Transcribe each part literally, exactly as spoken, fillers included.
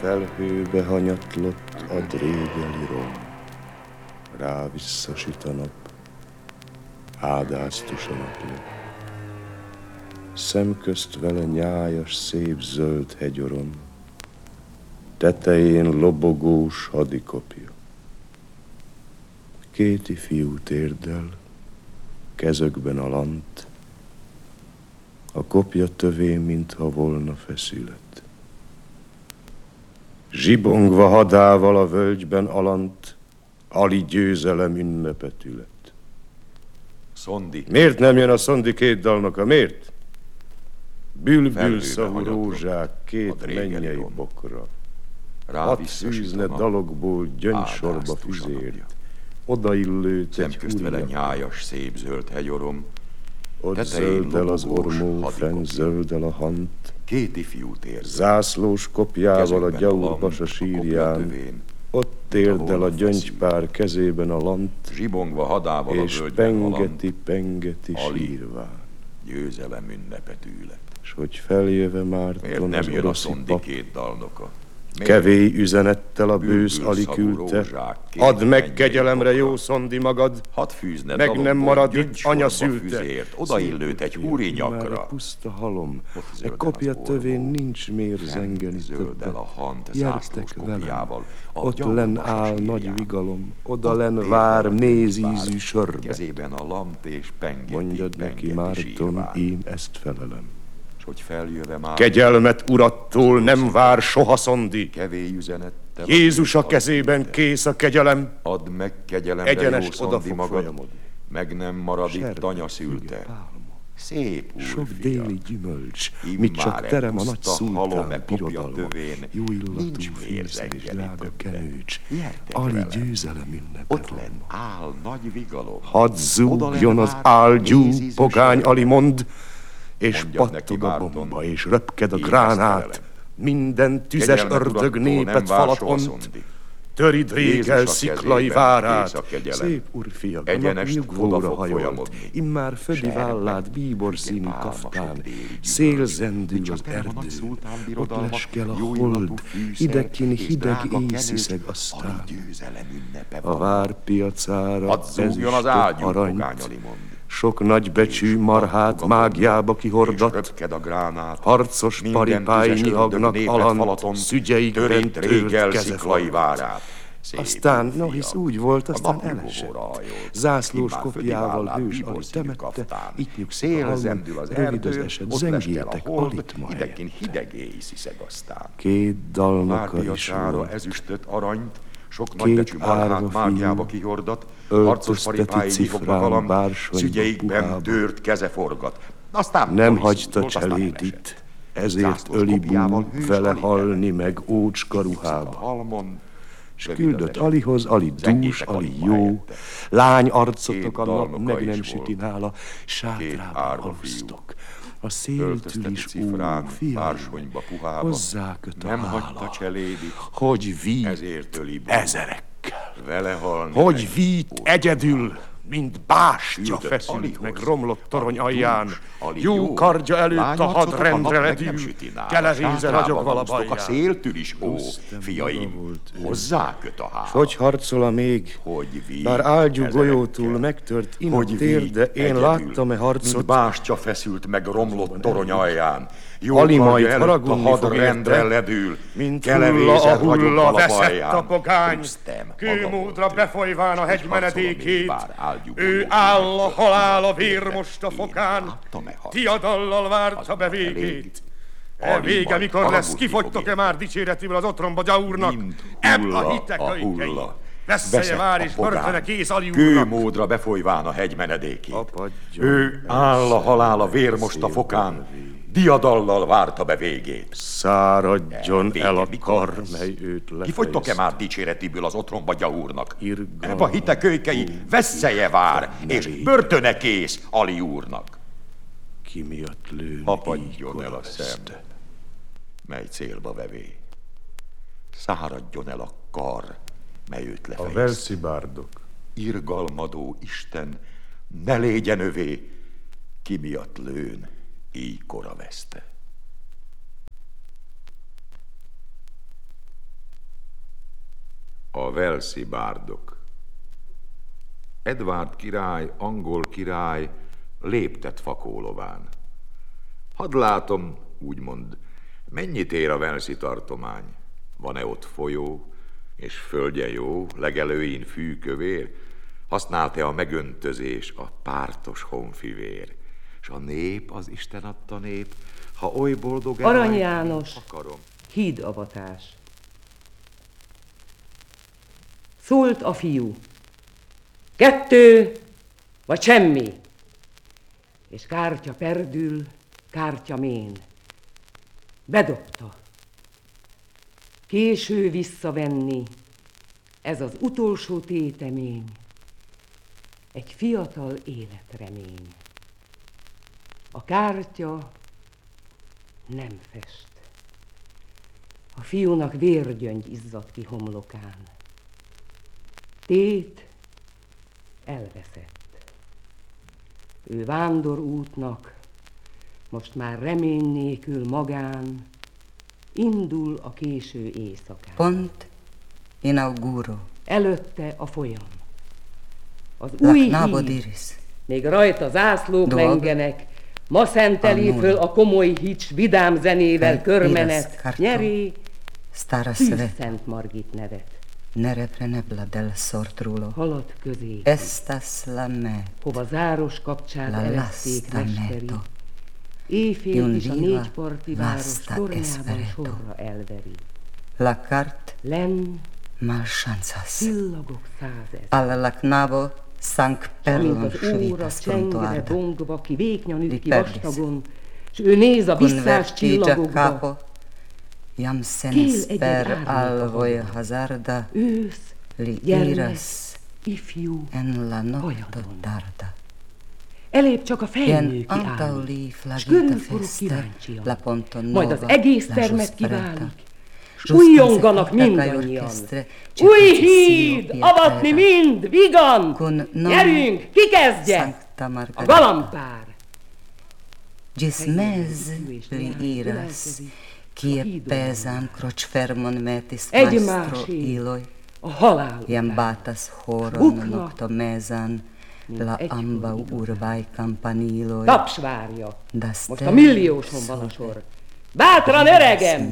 felhőbe hanyatlott a drégeli rom. Rá visszasüt a nap, ádáztus a napja. Szemközt vele nyájas, szép zöld hegyorom, tetején lobogós hadikopja. Két ifjú térdel, kezökben a lant, a kopja tövén, mintha volna feszület. Zsibongva hadával a völgyben alant, Ali győzelem ünnepetület. Szondi. Miért nem jön a Szondi két dalnoka? Miért? Bülbül szavú rózsák két mennyei bokra. Hadd fűzne dalokból gyöngysorba füzért. Odaillőt egy szemközt vele nyájas, szép zöld hegyorom. Ott zöldel az ormó, fenn zöldel a hant. Két ifjút érzel. Zászlós kopjával a gyaurbas a sírján. Ott térdel a gyöngypár kezében a lant. Zsibongva hadával és pengeti, pengeti sírván. Győzelem ünnepet ület. S hogy feljöve Márton az orosz Szondi két dalnoka? Kevély üzenettel a bősz Ali küldte. Add meg kegyelemre, jó Szondi magad, meg nem marad itt, anya szülte. Odaillőt egy húri nyakra. Puszta halom, e kopja tövén nincs mér zengeni többet. Gyertek velem, ott len áll nagy vigalom, oda len vár mézízű sörbe. Kezében a lant és pengeti, mondjad neki, Márton, én ezt felelem. Hogy feljöve már... Kegyelmet urattól nem vár soha Szondi. Kevély üzenettel... Jézus a kezében kész a kegyelem. Add meg kegyelemre, egyenest jó Szondi fog magad. folyamodni. Meg nem marad itt anya szülte. Szép új sok fia. déli gyümölcs, mit csak terem a nagy szultán birodalma. Jó illatú fűszer és drága kenőcs. Ali győzelem ünnepet. Ott lenn áll nagy vigalom. Hadd zúgjon az álgyú, pogány Ali mond, és pattog a bomba, és röpked a gránát. Minden tüzes ördög népet falat ont, törid régel sziklai várát. Szép urfia, a nap nyugvóra hajolt, immár födi vállát bíbor színű kaftán. Szél zendül az erdő, ott leskel a hold, idekin hideg éjsziszeg aztán. A vár piacára ezüstöt aranyt, sok nagybecsű marhát mágiába kihordat, harcos paripái nyihagnak alant, szügyeikben tört kezefalvat. Aztán, no hisz úgy volt, aztán elesett. Zászlós kopjával hős Ali temette, itt nyugszik a halom, rövid az eset, zengéltek, alit ma idekin hideg éjsziszeg aztán. Két dalnoka is volt, ezüstöt aranyt, sok nagybecsű marhát mágiába kihordat, harcos paripái nyihognak alam, szügyeikben tört keze forgat. Aztán nem hagyta cselét itt, ezért öli bú vele halni meg ócska ruhába. S küldött Alihoz, Ali dús, Ali jó, lány arcotok a nap meg nem süti nála, sátrában alsztok. A széltől is ó, fiam, hozzá köt a hála, hogy vít ezerekkel, hogy vít egyedül, mint bástya feszült meg romlott torony alján, jó kardja előtt a hadrendre ledül, kelevéze ragyogva a bajján. A széltől is, ó, fiaim, hozzá köt a hála. Hogy harcol-a még, bár ágyú golyótól megtört inat térde, én láttam-e harcot, mint bástya feszült meg romlott torony alján. Ali majd haragudni fog érte, ledül, mint hulla a hulla, veszett a pogány, kőmódra befolyván a hegy menedékét, ő áll a halál a vér most a fokán, diadallal várta be végét. E vége mikor lesz, kifogytok-e már dicséretéből az otromba Gyaurnak? Ebb a hitek a ikei. Vesszeje vár és börtöne kész Ali úrnak. Kőmódra befolyván a hegy menedékét. Ő áll a halál a vér most a fokán, diadallal várta be végét. Száradjon el a kar, mely őt lefejezte. Kifogytok-e már dicséretiből az otromba Gyaurnak? Ebb a hite kölykei, vesszeje vár, és börtöne kész Ali úrnak. Ki miatt lőn, apadjon el a szem, mely célba vevé. Száradjon el a kar, mely őt lefejezte. A velszibárdok. Irgalmadó Isten, ne légyen övé, ki miatt lőn, így kora veszte. A walesi bárdok. Edvárd király, angol király léptet fakólován. Hadd látom, úgymond, mennyit ér a walesi tartomány? Van-e ott folyó, és földje jó, legelőin fűkövér? Használt-e a megöntözés a pártos honfivér? S a nép, az Isten adta nép, ha oly boldog Arany János, hídavatás. Szólt a fiú, kettő vagy semmi, és kártya perdül, kártya mén. Bedobta. Késő visszavenni, ez az utolsó tétemény, egy fiatal életremény. A kártya nem fest. A fiúnak vérgyöngy izzadt ki homlokán. Tét elveszett. Ő vándor útnak, most már remény nélkül magán, indul a késő éjszakán. Pont inauguro. Előtte a folyam. Az új híd, még rajta zászlók lengenek, ma szenteli föl a komoly hics vidám zenével körmenet, nyeri Szent Margit nevet. Ne reprenebla del sortrulo. Halad közé. Estas la me. Hova záros kapcsát ereszték mesteri. Éjfél is a négyparti város tornyában sorra elveri. La carte len malchanzas. Csillagok százezer. Alla la knabo sank perlon svitas csengre bongva, ki véknyan üt ki vastagon, s ő néz a visszás csillagokba. Jam senis per alvoi hazarda. Ősz, li gyermek, ifjú, en la nocto hajadon. tarda. Elébb csak a fejnő kiáll, s körül forog kíváncsian, majd az egész termet kiválik, s újjonganak mindannyian. Új híd, avatni mind, vigan, gyerünk, ki kezdje? A galambpár. Gis mez li iras, kie pesam croc fermon metis maestro iloi, a halál iam batas horon nocto mesan, la amba urbai campaniloi. Taps várja, most a millióson van a sor. Bátran, öregem!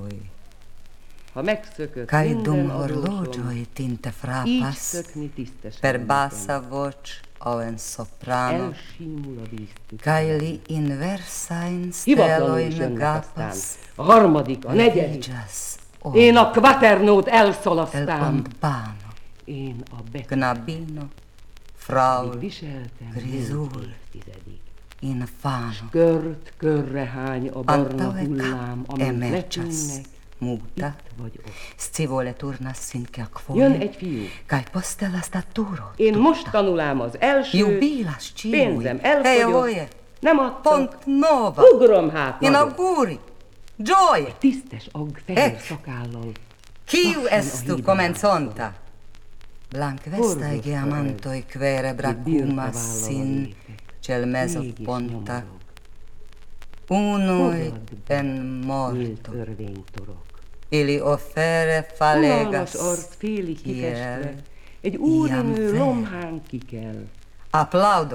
Ha megszökött minden adósom, így szökni tisztesen. Per bassa voce o in soprano, elsimul a víztük. Kai li inversa in Hivatlanul is stelo in jönnek aztán. gapos, A harmadik, a negyedik. vigas o Én a quaternót el elszalasztám. pompano, Én a betű. gnabino, fraul, Viseltem grizul, évtizedig. infano, Kört körre hány a barna Antaueca hullám, amint emerges, letűnnek, muta, itt vagy ott. scivole turnas in che Jön acquone, egy fiú. kai postella staturo, Én most tanulám az első, jubilas ciui, pénzem hey elfogyott, voie, nem adtak, pont nova, ugrom hát nagyot. inauguri, gioie, Tisztes agg fehér Ec. szakállal. Kiu lassan est a tu hídon comenzonta? vágol. Blanc vestai Forgott geamantoi quere bracumas sin cel meso Mégis ponta, nyomorog. unoi Fogad en Nyílt morto, örvénytorok. ili offere falegas, Unalmas arc félig kiel, kifestve, egy úrinő iam lomhán kikel. applaudo,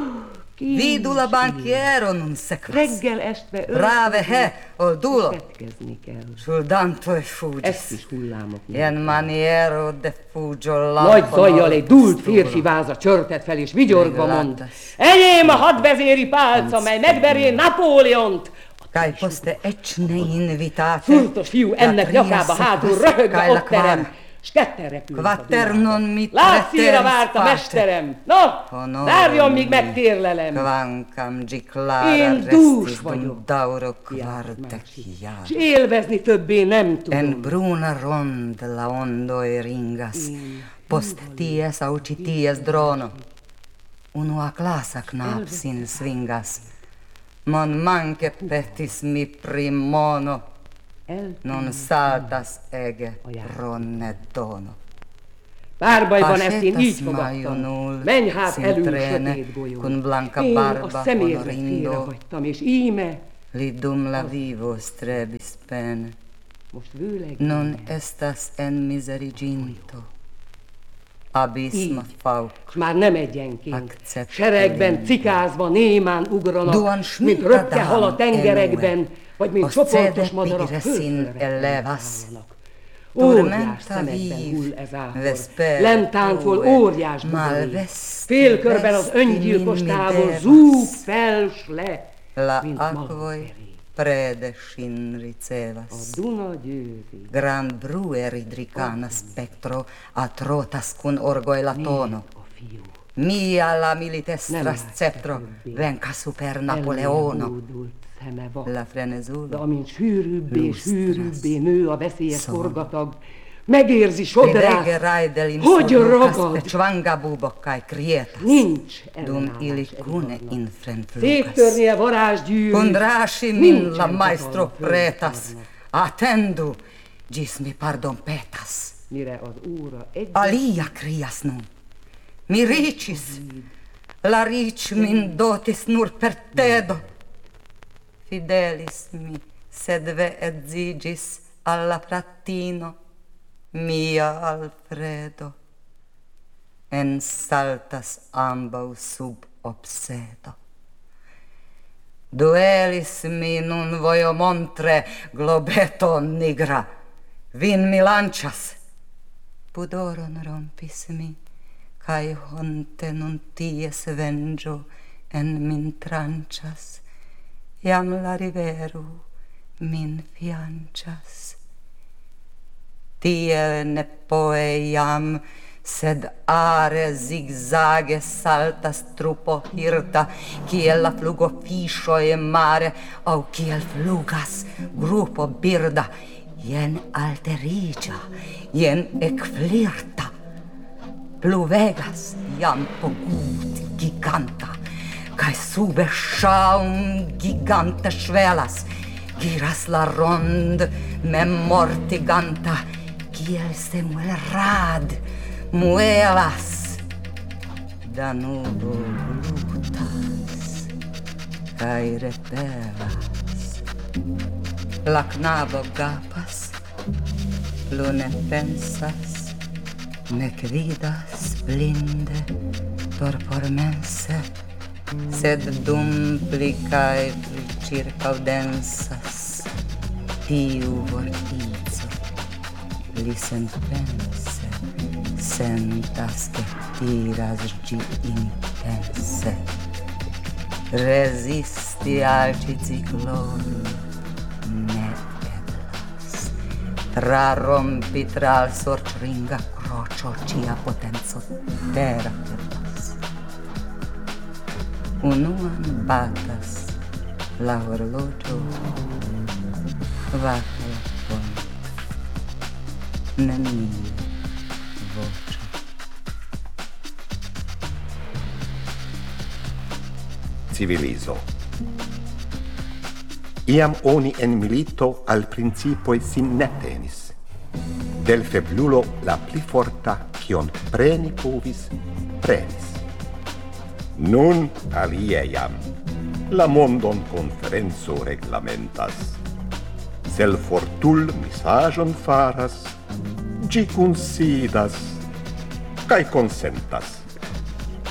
vidu la banchiero nun sequas, Reggel estve brave he, ol dulo, Petkezni kell. sul danto e Ezt fugis, is hullámok ien maniero de fugio Nagy lampo zajjal egy dúlt nocturno. férfi váza csörtet fel, és vigyorgva Még mond: láttasz? Enyém a hadvezéri pálca, mely megveré Napóleont! Kai poste ecne invitate, Furtos fiú ennek nyakába hátul röhögve ott terem, s ketten repülünk a Quaternon világba. mit Látszíra preteris várt a pater. mesterem! No, Honorum várjon, míg megtérlelem! Quancam giclara Én dús restis vagyok. dum dauro Kiáltott quarte másik. chiar. S élvezni többé nem En tudom. bruna rond la ondoi ringas, Én post ties auci ties drono. Unua classa knap sin svingas, mon manche petis mi primono, non saltas ege ronne dono. Párbajban ezt én így Pacetas fogadtam. maionul, Menj hát sin elő, trene, sötét golyó. cun blanca Én barba a személyzet honorindo, félrehagytam, és íme li dum la vivo strebis pene, Most vőleg... Non estas en miseriginto. Abisma fauc. És már nem egyenként. Seregben, cikázva, némán ugranak, mint röpkehal a tengerekben, vagy mint csoportos madarak földfölre állnak. Óriás szemekben hull ez áhor, lent táncol óriás bugolé. Félkörben az öngyilkos távol zúg fel s le, mint malomkeré. Predescin ricevas. A Duna győzi. Gran bruer idricana spectro atrotas cun orgoila tono. Mia la militestras sceptro venca super Napoleono. La frenezulo. De amint sűrűbbé, sűrűbbé nő a veszélyes forgatag, megérzi sodrát, hogy ragad. Nincs ellenállás. Széttörnie varázsgyűrűt. Condrasci min la maestro pretas. Attendu, gis mi pardon petas. Mire az óra egy... Alia crias nun. Mi ricis. La ric min dotis nur per tedo. Fidelis mi, sed ve edzigis alla fratino. Mia Alfredo, en saltas ambau sub obsedo. Duelis mi nun voio montre globeto nigra, vin mi lancias. Pudoron rompis mi, cae honte nun ties vengio en min trancias, iam la riveru min fiancias. Tiel ne poeiam, sed are zigzage saltas trupo hirta, kiel la flugo fiscio e mare, au kiel flugas grupo birda, jen alterigia, jen ecflirta. Pluvegas jam pogut giganta, cae sube schaum gigante svelas, giras la rond mem mortiganta, kiel se muel rad muelas. Danubo glutas cae repelas. La knabo gapas, lune pensas, nec vidas blinde torpormense, sed dum pli cae pli circaudensas tiu vortizo li senpense sentas che tiras gi intense. Resisti al ci ciclon ne eblas, tra rompi tra al sortringa crocio cia potenzo terra perlas. Unuan batas la orologio, vaca la fonte, neniu voce. Civilizo. Iam oni en milito al principoi sin ne tenis. Del feblulo la pli forta, cion preni povis, prenis. Nun alie iam, la mondon conferenzo reglamentas. Sel fortul misajon faras, gi considas, cae consentas.